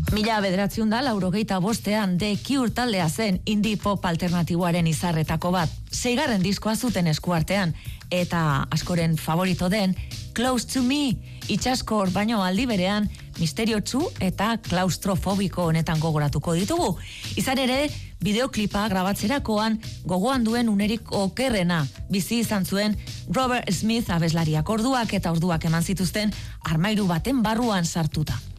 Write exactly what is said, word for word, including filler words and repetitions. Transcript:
Mila bederatziun da, laurogeita bostean The Cure taldea zen indie pop alternatiboaren izarretako bat. Seigarren diskoa zuten eskuartean, eta askoren favorito den Close to Me, itxaskor baino aldi berean, misteriotsu eta klaustrofobiko honetan gogoratuko ditugu. Izan ere, bideoklipa grabatzerakoan gogoan duen unerik okerrena bizi izan zuen Robert Smith abeslariak orduak eta orduak eman zituzten armairu baten barruan sartuta.